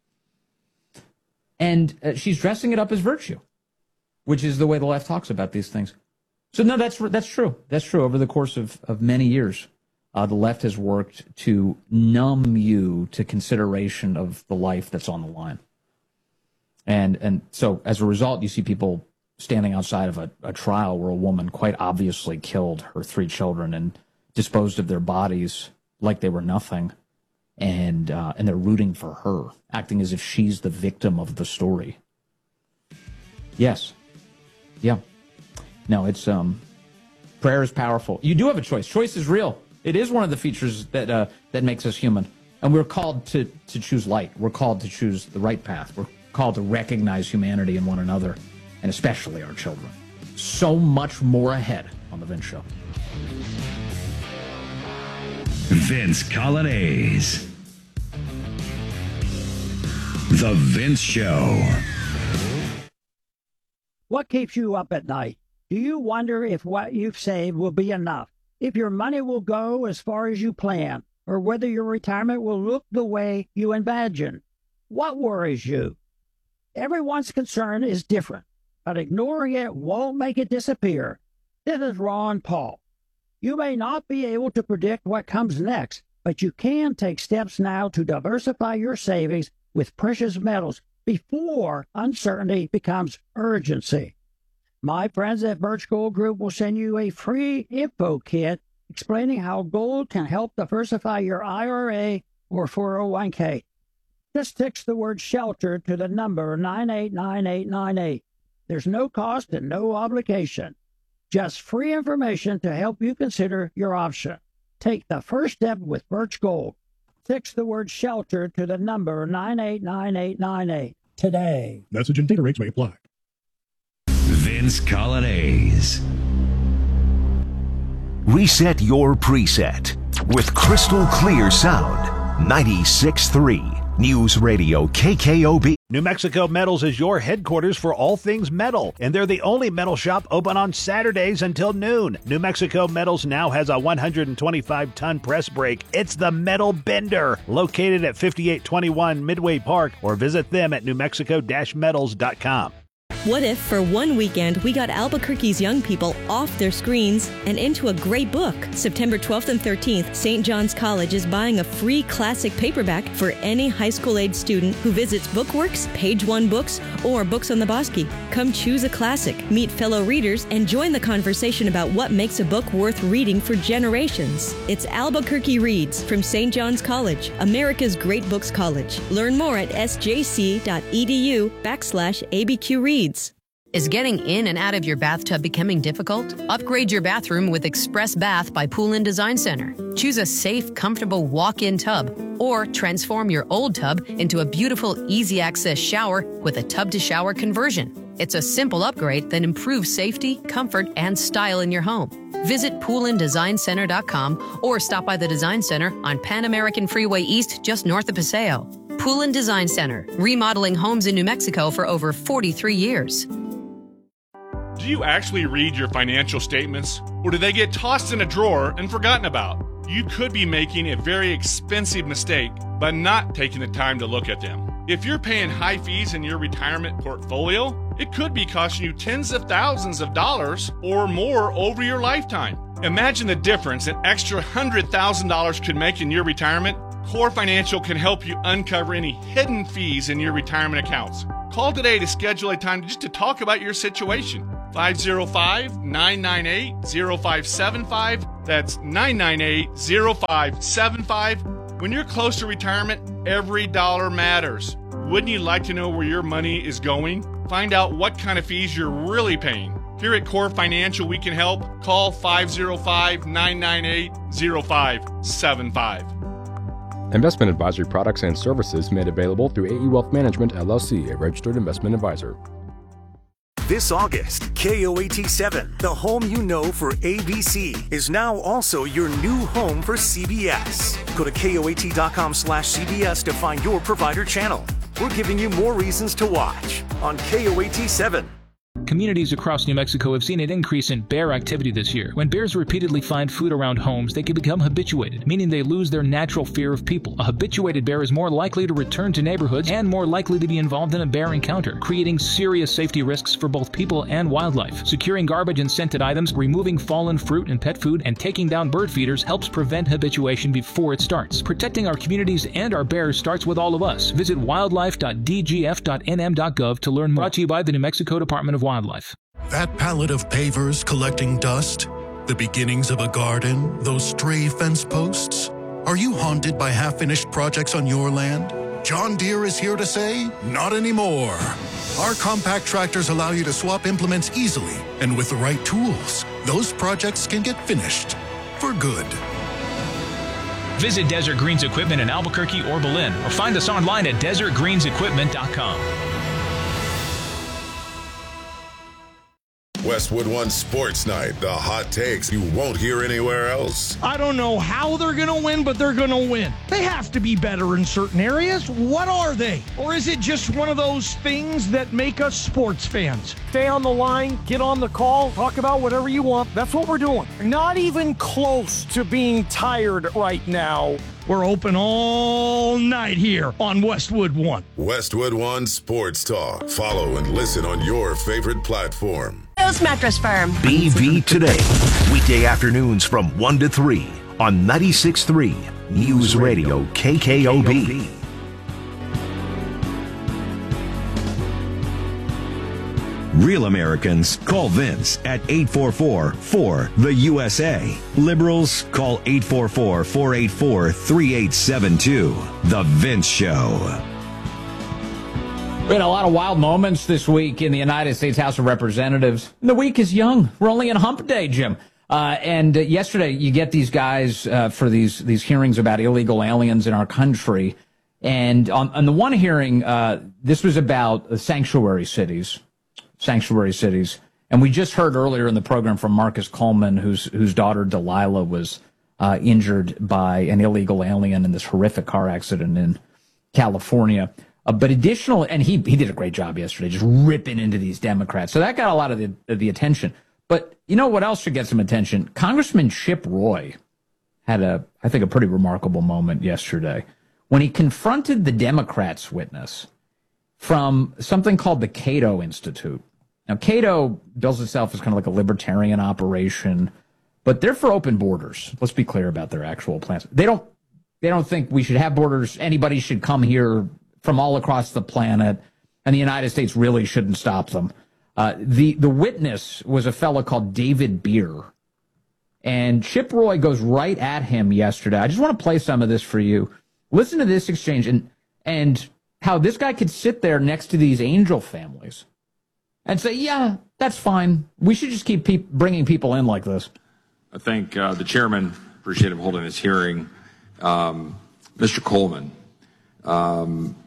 And uh, she's dressing it up as virtue, which is the way the left talks about these things. So no, that's that's true. That's true. Over the course of, of many years, uh, the left has worked to numb you to consideration of the life that's on the line. And and so as a result, you see people standing outside of a, a trial where a woman quite obviously killed her three children and disposed of their bodies like they were nothing, and uh, and they're rooting for her, acting as if she's the victim of the story. Yes. Yeah. No, it's um, prayer is powerful. You do have a choice. Choice is real. It is one of the features that uh, that makes us human, and we're called to to choose light. We're called to choose the right path. We're called to recognize humanity in one another, and especially our children. So much more ahead on The Vince Show. Vince Coglianese. The Vince Show. What keeps you up at night? Do you wonder if what you've saved will be enough? If your money will go as far as you plan? Or whether your retirement will look the way you imagine? What worries you? Everyone's concern is different, but ignoring it won't make it disappear. This is Ron Paul. You may not be able to predict what comes next, but you can take steps now to diversify your savings with precious metals before uncertainty becomes urgency. My friends at Birch Gold Group will send you a free info kit explaining how gold can help diversify your I R A or four oh one k. Just text the word SHELTER to the number nine eight nine eight nine eight. There's no cost and no obligation. Just free information to help you consider your option. Take the first step with Birch Gold. Text the word SHELTER to the number nine eight nine eight nine eight today. Message and data rates may apply. Vince Coglianese. Reset your preset with crystal clear sound. ninety-six point three News Radio K K O B. New Mexico Metals is your headquarters for all things metal, and they're the only metal shop open on Saturdays until noon. New Mexico Metals now has a one hundred twenty-five ton press brake. It's the Metal Bender, located at fifty-eight twenty-one Midway Park, or visit them at new mexico dash metals dot com. What if, for one weekend, we got Albuquerque's young people off their screens and into a great book? September twelfth and thirteenth, Saint John's College is buying a free classic paperback for any high school-age student who visits Bookworks, Page One Books, or Books on the Bosque. Come choose a classic, meet fellow readers, and join the conversation about what makes a book worth reading for generations. It's Albuquerque Reads from Saint John's College, America's Great Books College. Learn more at s j c dot e d u backslash A B Q Reads. Is getting in and out of your bathtub becoming difficult? Upgrade your bathroom with Express Bath by Pool and Design Center. Choose a safe, comfortable walk-in tub or transform your old tub into a beautiful, easy-access shower with a tub-to-shower conversion. It's a simple upgrade that improves safety, comfort, and style in your home. Visit pool and design center dot com or stop by the Design Center on Pan American Freeway East just north of Paseo. Pool and Design Center, remodeling homes in New Mexico for over forty-three years. Do you actually read your financial statements, or do they get tossed in a drawer and forgotten about? You could be making a very expensive mistake by not taking the time to look at them. If you're paying high fees in your retirement portfolio, it could be costing you tens of thousands of dollars or more over your lifetime. Imagine the difference an extra one hundred thousand dollars could make in your retirement. Core Financial can help you uncover any hidden fees in your retirement accounts. Call today to schedule a time just to talk about your situation. five oh five, nine nine eight, oh five seven five. That's nine nine eight, oh five seven five. When you're close to retirement, every dollar matters. Wouldn't you like to know where your money is going? Find out what kind of fees you're really paying. Here at Core Financial, we can help. Call five oh five, nine nine eight, oh five seven five. Investment advisory products and services made available through A E Wealth Management, L L C, a registered investment advisor. This August, K O A T seven, the home you know for A B C, is now also your new home for C B S. Go to K O A T dot com slash C B S to find your provider channel. We're giving you more reasons to watch on K O A T seven. Communities across New Mexico have seen an increase in bear activity this year. When bears repeatedly find food around homes, they can become habituated, meaning they lose their natural fear of people. A habituated bear is more likely to return to neighborhoods and more likely to be involved in a bear encounter, creating serious safety risks for both people and wildlife. Securing garbage and scented items, removing fallen fruit and pet food, and taking down bird feeders helps prevent habituation before it starts. Protecting our communities and our bears starts with all of us. Visit wildlife dot d g f dot n m dot gov to learn more. Brought to you by the New Mexico Department of Wildlife. That pallet of pavers collecting dust? The beginnings of a garden? Those stray fence posts? Are you haunted by half-finished projects on your land? John Deere is here to say, not anymore. Our compact tractors allow you to swap implements easily, and with the right tools, those projects can get finished. For good. Visit Desert Greens Equipment in Albuquerque or Belen, or find us online at desert greens equipment dot com. Westwood One Sports Night, the hot takes you won't hear anywhere else. I don't know how they're going to win, but they're going to win. They have to be better in certain areas. What are they? Or is it just one of those things that make us sports fans? Stay on the line, get on the call, talk about whatever you want. That's what we're doing. Not even close to being tired right now. We're open all night here on Westwood One. Westwood One Sports Talk. Follow and listen on your favorite platform. Mattress Firm. B V Today. Weekday afternoons from one to three on ninety-six point three News Radio K K O B. Real Americans call Vince at eight four four, four, the U S A. Liberals call eight four four, four eight four, three eight seven two. The Vince Show. We had a lot of wild moments this week in the United States House of Representatives. And the week is young. We're only in hump day, Jim. Uh, and uh, yesterday, you get these guys uh, for these these hearings about illegal aliens in our country. And on, on the one hearing, uh, this was about sanctuary cities. Sanctuary cities. And we just heard earlier in the program from Marcus Coleman, whose whose daughter Delilah was uh, injured by an illegal alien in this horrific car accident in California. Uh, but additional, and he he did a great job yesterday, just ripping into these Democrats. So that got a lot of the of the attention. But you know what else should get some attention? Congressman Chip Roy had a, I think, a pretty remarkable moment yesterday when he confronted the Democrats' witness from something called the Cato Institute. Now, Cato bills itself as kind of like a libertarian operation, but they're for open borders. Let's be clear about their actual plans. They don't they don't think we should have borders. Anybody should come here from all across the planet, and the United States really shouldn't stop them. Uh, the the witness was a fellow called David Beer, and Chip Roy goes right at him yesterday. I just want to play some of this for you. Listen to this exchange and and how this guy could sit there next to these angel families and say, yeah, that's fine. We should just keep pe- bringing people in like this. I thank uh, the chairman. Appreciate him holding this hearing. Um, Mister Coleman, um,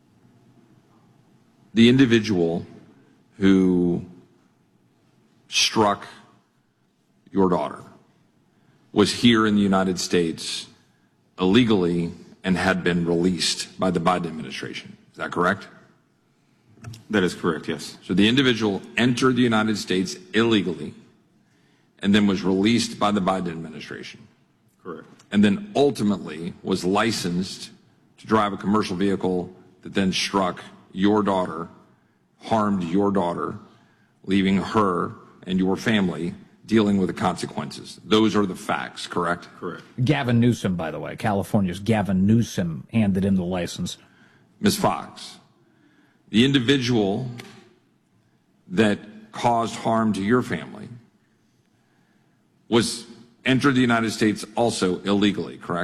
the individual who struck your daughter was here in the United States illegally and had been released by the Biden administration. Is that correct? That is correct, yes. So the individual entered the United States illegally and then was released by the Biden administration. Correct. And then ultimately was licensed to drive a commercial vehicle that then struck your daughter, harmed your daughter, leaving her and your family dealing with the consequences. Those are the facts, correct? Correct. Gavin Newsom, by the way, California's Gavin Newsom handed in the license. Miz Fox, the individual that caused harm to your family was entered the United States also illegally, correct?